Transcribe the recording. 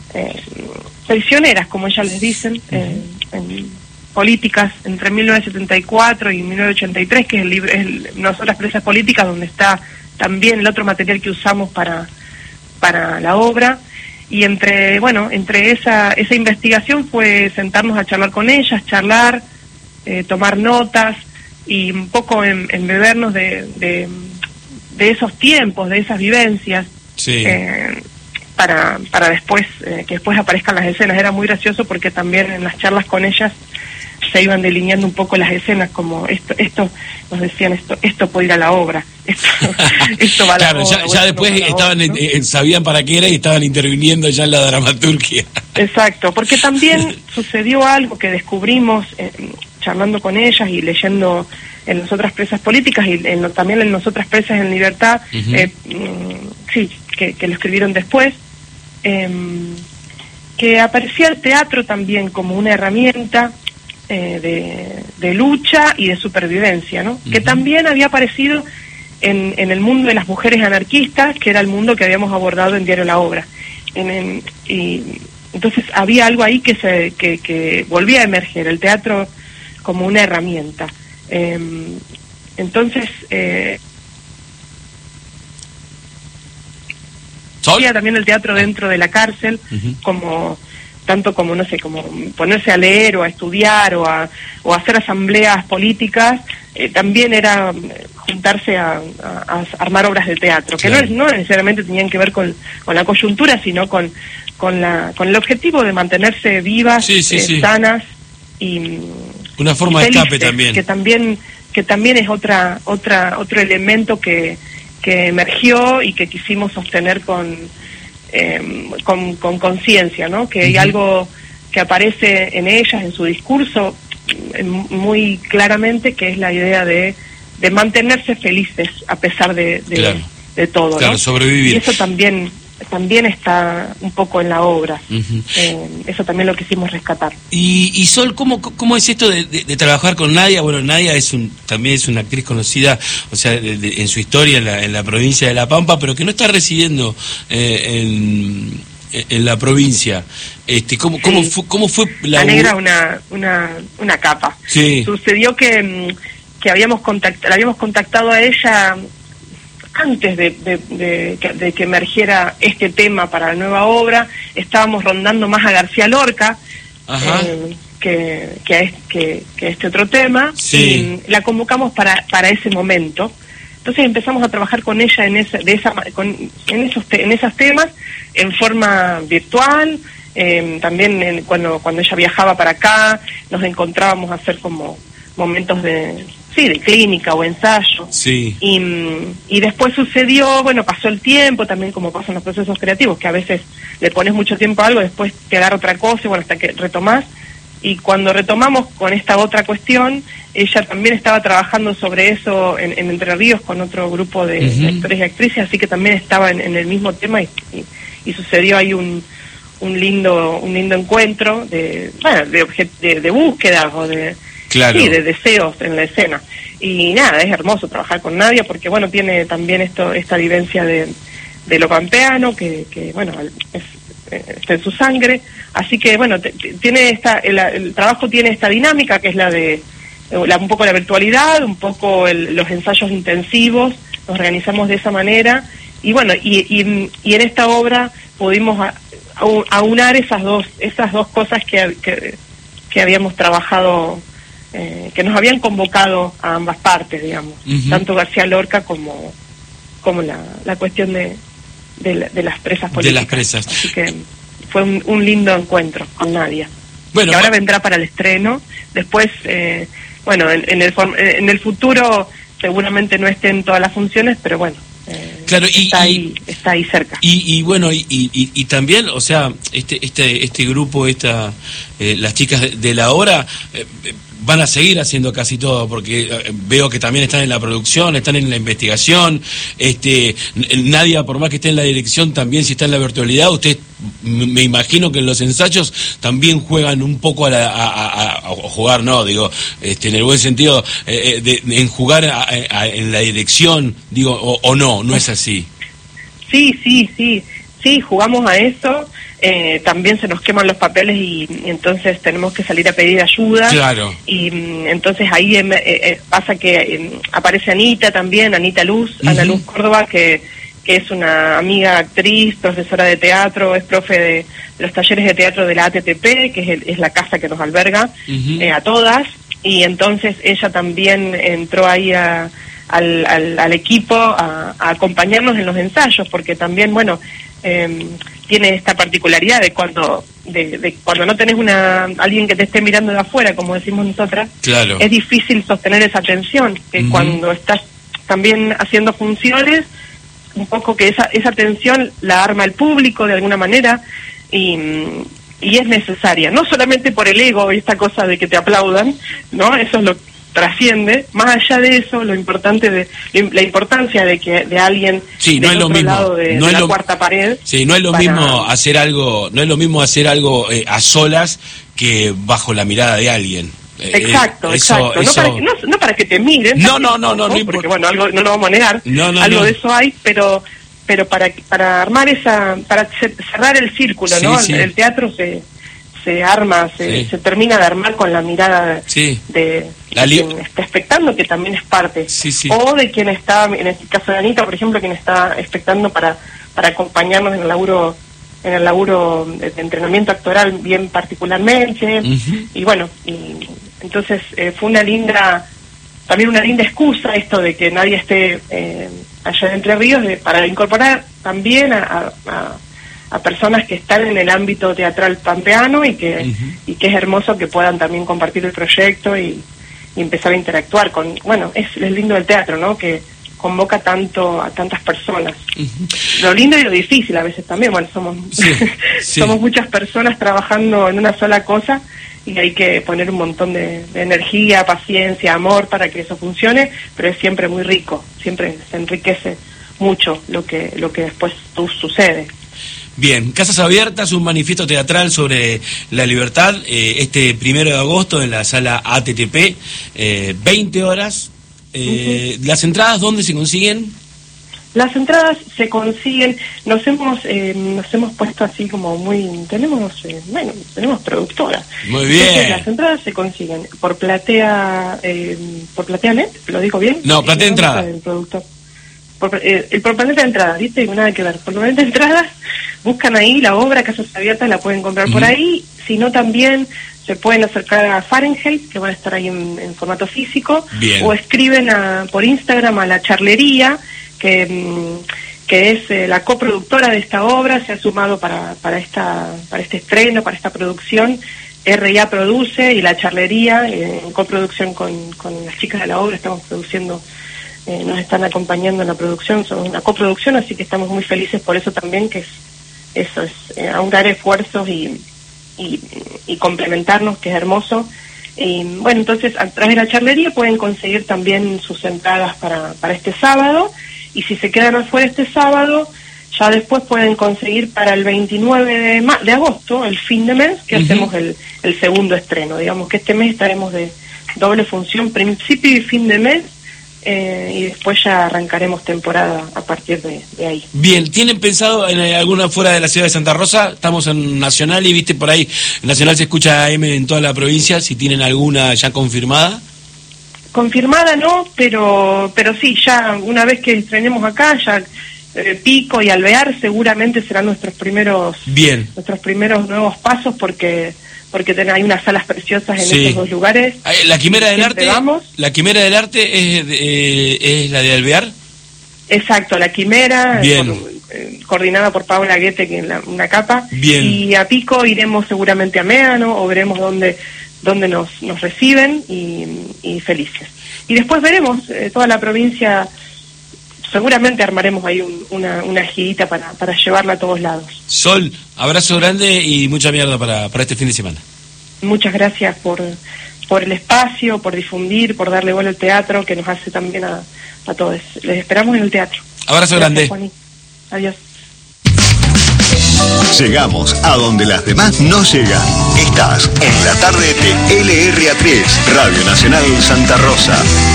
prisioneras, como ellas les dicen, en políticas entre 1974 y 1983, que es el libro, Nosotras Presas Políticas, donde está también el otro material que usamos para la obra. Y entre esa investigación fue sentarnos a charlar con ellas, tomar notas y un poco embebernos de esos tiempos, de esas vivencias, sí. Para después, que después aparezcan las escenas. Era muy gracioso porque también en las charlas con ellas se iban delineando un poco las escenas, como esto nos decían, esto puede ir a la obra, esto va a la claro, obra. Ya después estaban, ¿no? Sabían para qué era y estaban interviniendo ya en la dramaturgia. Exacto, porque también sucedió algo que descubrimos charlando con ellas y leyendo en Nosotras Presas Políticas y también en Nosotras Presas en Libertad, sí, que lo escribieron después, que aparecía el teatro también como una herramienta de lucha y de supervivencia, ¿no? Que también había aparecido en el mundo de las mujeres anarquistas, que era el mundo que habíamos abordado en Diario La Obra. Y entonces había algo ahí que volvía a emerger, el teatro como una herramienta. Entonces había también el teatro dentro de la cárcel, como no sé, como ponerse a leer o a estudiar o a hacer asambleas políticas. También era juntarse a armar obras de teatro, que claro, no necesariamente tenían que ver con la coyuntura, sino con el objetivo de mantenerse vivas, sanas y una forma de escape también. Que también es otro elemento que emergió y que quisimos sostener con conciencia, ¿no? Que hay algo que aparece en ellas, en su discurso, muy claramente, que es la idea de mantenerse felices a pesar de todo, claro, ¿no? Sobrevivir. Y eso también está un poco en la obra. Eso también lo quisimos rescatar. Y Sol, ¿cómo es esto de trabajar con Nadia? Bueno, Nadia también es una actriz conocida, o sea, en su historia en la provincia de La Pampa, pero que no está residiendo en la provincia. ¿Cómo fue la negra una capa? Sí. Sucedió que la habíamos contactado a ella antes de que emergiera este tema para la nueva obra. Estábamos rondando más a García Lorca que este otro tema, y la convocamos para ese momento. Entonces empezamos a trabajar con ella en esos temas en forma virtual. También cuando ella viajaba para acá nos encontrábamos a hacer como momentos de clínica o ensayo. Sí. Y después sucedió, pasó el tiempo, también como pasa en los procesos creativos, que a veces le pones mucho tiempo a algo, después te agarra otra cosa, y hasta que retomás. Y cuando retomamos con esta otra cuestión, ella también estaba trabajando sobre eso en Entre Ríos con otro grupo de actores y actrices, así que también estaba en el mismo tema, y sucedió ahí un lindo encuentro de búsquedas o de deseos en la escena. Y nada, es hermoso trabajar con Nadia porque tiene también esta vivencia de lo pampeano que está en su sangre, así que tiene el trabajo tiene esta dinámica que es la de un poco la virtualidad, un poco los ensayos intensivos. Nos organizamos de esa manera y en esta obra pudimos aunar esas dos cosas que habíamos trabajado, que nos habían convocado a ambas partes, digamos, tanto García Lorca como la cuestión de las presas políticas. De las presas. Así que fue un lindo encuentro con Nadia. Bueno, y ahora vendrá para el estreno. Después, en el futuro seguramente no estén todas las funciones, pero claro, está ahí cerca. Y también, o sea, este grupo, las chicas de la obra van a seguir haciendo casi todo, porque veo que también están en la producción, están en la investigación. Nadia, por más que esté en la dirección, también si está en la virtualidad, usted me imagino que en los ensayos también juegan un poco a jugar, no, digo, en el buen sentido, en jugar en la dirección, digo, o no es así. Sí, jugamos a eso. también se nos queman los papeles y entonces tenemos que salir a pedir ayuda. Claro. Y entonces ahí pasa que aparece Anita también, Anita Luz, Ana Luz Córdoba, que es una amiga actriz, profesora de teatro, es profe de los talleres de teatro de la ATTP, que es la casa que nos alberga a todas, y entonces ella también entró ahí al equipo a acompañarnos en los ensayos, porque también, bueno, tiene esta particularidad de cuando no tenés alguien que te esté mirando de afuera, como decimos nosotras, claro, es difícil sostener esa atención, que cuando estás también haciendo funciones, un poco que esa tensión la arma el público de alguna manera, y es necesaria, no solamente por el ego y esta cosa de que te aplaudan, ¿no? Eso es lo que trasciende, más allá de eso, la importancia de que de alguien sí, del otro lado de la cuarta pared. Sí, no es lo mismo hacer algo, a solas que bajo la mirada de alguien. Exacto. No para que te miren. No, porque bueno, algo no lo vamos a negar. Algo de eso hay, pero para armar para cerrar el círculo, sí, ¿no? Sí. El teatro se arma, se termina de armar con la mirada de quien está expectando, que también es parte. O de quien está, en este caso de Anita, por ejemplo, quien está expectando para acompañarnos en el laburo de entrenamiento actoral bien particularmente. Y bueno, entonces fue también una linda excusa esto de que nadie esté allá en Entre Ríos, para incorporar también a personas que están en el ámbito teatral pampeano y que es hermoso que puedan también compartir el proyecto y empezar a interactuar con, bueno, es lindo del teatro, ¿no? Que convoca a tantas personas. Lo lindo y lo difícil a veces también, bueno, somos muchas personas trabajando en una sola cosa y hay que poner un montón de energía, paciencia, amor para que eso funcione, pero es siempre muy rico, siempre se enriquece mucho lo que después sucede. Bien, Casas Abiertas, un manifiesto teatral sobre la libertad, este 1 de agosto en la sala ATTP, 20 horas. ¿Las entradas dónde se consiguen? Las entradas se consiguen, nos hemos puesto así como tenemos productora. Muy bien. Entonces, las entradas se consiguen por PlateaNet, ¿lo digo bien? No, Platea Entrada. Por Planeta de Entrada, ¿viste? Nada que ver. Por Planeta de Entrada, buscan ahí la obra, Casas Abiertas, la pueden comprar por ahí, sino también se pueden acercar a Fahrenheit, que van a estar ahí en formato físico. Bien. O escriben por Instagram a La Charlería, que es la coproductora de esta obra, se ha sumado para este estreno, para esta producción. RIA produce y La Charlería, en coproducción con las chicas de la obra, estamos produciendo, nos están acompañando en la producción, son una coproducción, así que estamos muy felices por eso también, que es aunar esfuerzos y complementarnos, que es hermoso. Bueno, entonces a través de La Charlería pueden conseguir también sus entradas para este sábado, y si se quedan afuera este sábado, ya después pueden conseguir para el 29 de agosto, el fin de mes, que hacemos el segundo estreno. Digamos que este mes estaremos de doble función, principio y fin de mes, y después ya arrancaremos temporada a partir de ahí. Bien, ¿tienen pensado en alguna fuera de la ciudad de Santa Rosa? Estamos en Nacional y viste por ahí, Nacional se escucha AM en toda la provincia, si tienen alguna ya confirmada. Confirmada no, pero sí, ya una vez que estrenemos acá, ya Pico y Alvear seguramente serán nuestros primeros nuevos pasos, porque hay unas salas preciosas en estos dos lugares. La Quimera del Arte, la Quimera del Arte es la de Alvear. Exacto, la Quimera, coordinada por Paula Guete, que es una capa. Bien. Y a Pico iremos seguramente a Médano, o veremos dónde nos reciben, y felices. Y después veremos toda la provincia. Seguramente armaremos ahí una girita para llevarla a todos lados. Sol, abrazo grande y mucha mierda para este fin de semana. Muchas gracias por el espacio, por difundir, por darle bola al teatro, que nos hace también a todos. Les esperamos en el teatro. Abrazo grande. Juaní. Adiós. Llegamos a donde las demás no llegan. Estás en la tarde de LRA3, Radio Nacional Santa Rosa.